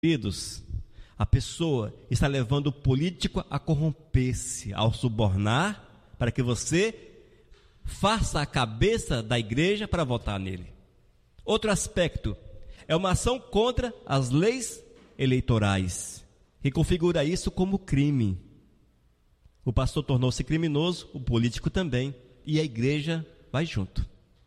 Queridos, a pessoa está levando o político a corromper-se, ao subornar, para que você faça a cabeça da igreja para votar nele. Outro aspecto é uma ação contra as leis eleitorais, que configura isso como crime. O pastor tornou-se criminoso, o político também, e a igreja vai junto.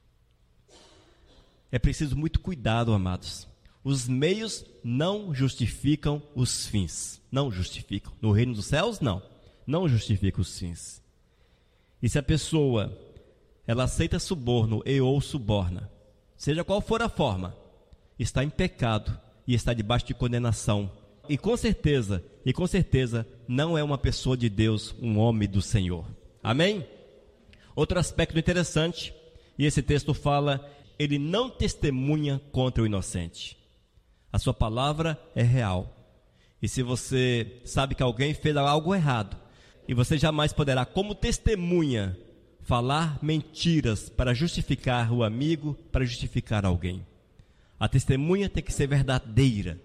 É preciso muito cuidado, amados. Os meios não justificam os fins. Não justificam. No reino dos céus, não justifica os fins. E se a pessoa, ela aceita suborno e ou suborna, seja qual for a forma, está em pecado e está debaixo de condenação. E com certeza, não é uma pessoa de Deus, um homem do Senhor. Amém? Outro aspecto interessante, e esse texto fala, ele não testemunha contra o inocente. A sua palavra é real. E se você sabe que alguém fez algo errado, e você jamais poderá, como testemunha, falar mentiras para justificar o amigo, para justificar alguém. A testemunha tem que ser verdadeira.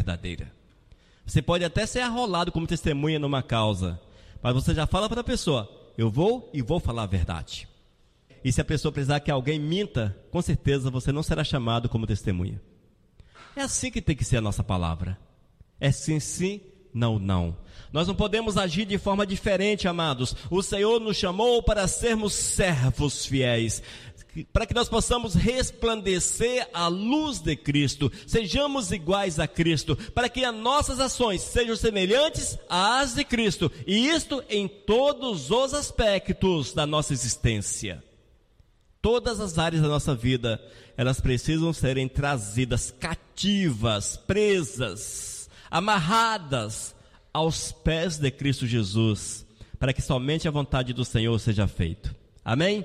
Você pode até ser arrolado como testemunha numa causa, mas você já fala para a pessoa, eu vou falar a verdade. E se a pessoa precisar que alguém minta, com certeza você não será chamado como testemunha. É assim que tem que ser a nossa palavra. É sim, sim, não, não. Nós não podemos agir de forma diferente, amados. O Senhor nos chamou para sermos servos fiéis, para que nós possamos resplandecer a luz de Cristo, sejamos iguais a Cristo, para que as nossas ações sejam semelhantes às de Cristo, e isto em todos os aspectos da nossa existência. Todas as áreas da nossa vida, elas precisam serem trazidas cativas, presas, amarradas aos pés de Cristo Jesus, para que somente a vontade do Senhor seja feita. Amém?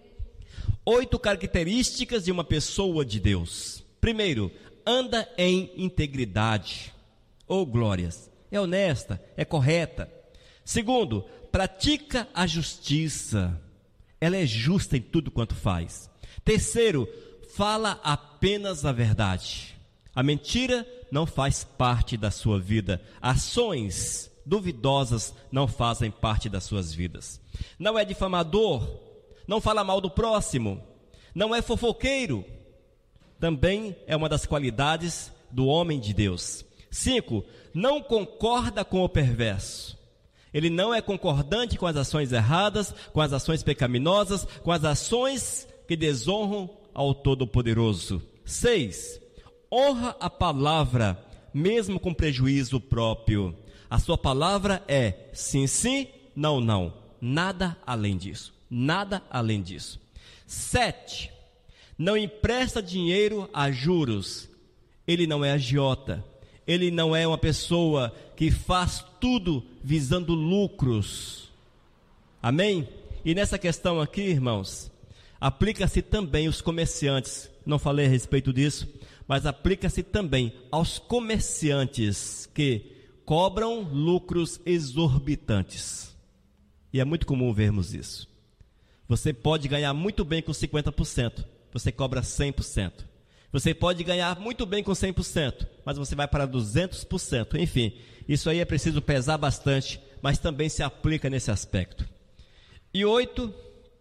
8 características de uma pessoa de Deus. Primeiro, anda em integridade. Oh, glórias! É honesta, é correta. Segundo, pratica a justiça. Ela é justa em tudo quanto faz. Terceiro, fala apenas a verdade. A mentira não faz parte da sua vida. Ações duvidosas não fazem parte das suas vidas. Não é difamador, não fala mal do próximo, não é fofoqueiro. Também é uma das qualidades do homem de Deus. 5, não concorda com o perverso. Ele não é concordante com as ações erradas, com as ações pecaminosas, com as ações que desonram ao Todo-Poderoso. 6, honra a palavra, mesmo com prejuízo próprio. A sua palavra é sim, sim, não, não. Nada além disso. Nada além disso. 7, não empresta dinheiro a juros. Ele não é agiota. Ele não é uma pessoa que faz tudo visando lucros. Amém? E nessa questão aqui, irmãos, aplica-se também os comerciantes. Não falei a respeito disso, mas aplica-se também aos comerciantes que cobram lucros exorbitantes. E é muito comum vermos isso. Você pode ganhar muito bem com 50%, você cobra 100%. Você pode ganhar muito bem com 100%, mas você vai para 200%. Enfim, isso aí é preciso pesar bastante, mas também se aplica nesse aspecto. E 8,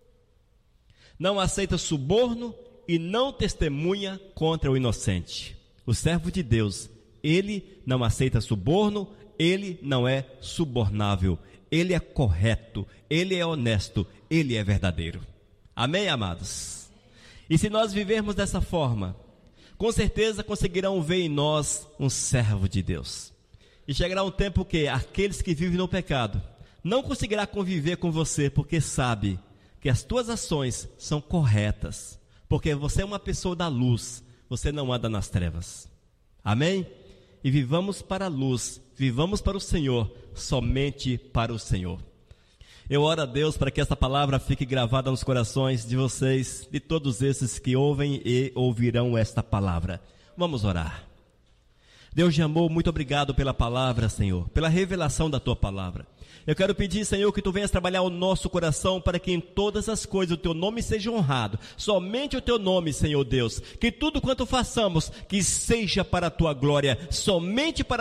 não aceita suborno e não testemunha contra o inocente. O servo de Deus, ele não aceita suborno, ele não é subornável, ele é correto, ele é honesto, ele é verdadeiro. Amém, amados? E se nós vivermos dessa forma, com certeza conseguirão ver em nós um servo de Deus. E chegará um tempo que aqueles que vivem no pecado não conseguirá conviver com você, porque sabe que as tuas ações são corretas, porque você é uma pessoa da luz, você não anda nas trevas. Amém? E vivamos para a luz, vivamos para o Senhor, somente para o Senhor. Eu oro a Deus para que essa palavra fique gravada nos corações de vocês, de todos esses que ouvem e ouvirão esta palavra. Vamos orar. Deus de amor, muito obrigado pela palavra, Senhor, pela revelação da tua palavra. Eu quero pedir, Senhor, que tu venhas trabalhar o nosso coração para que em todas as coisas o teu nome seja honrado. Somente o teu nome, Senhor Deus. Que tudo quanto façamos, que seja para a tua glória, somente para